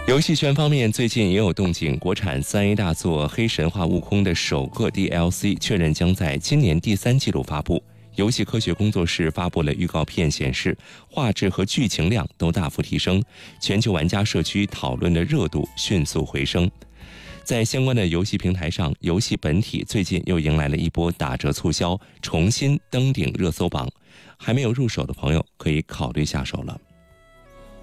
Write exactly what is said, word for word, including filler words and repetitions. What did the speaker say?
游戏圈方面，最近也有动静，国产三 A 大作《黑神话：悟空》的首个 D L C 确认将在今年第三季度发布。游戏科学工作室发布了预告片，显示画质和剧情量都大幅提升，全球玩家社区讨论的热度迅速回升。在相关的游戏平台上，游戏本体最近又迎来了一波打折促销，重新登顶热搜榜。还没有入手的朋友可以考虑下手了。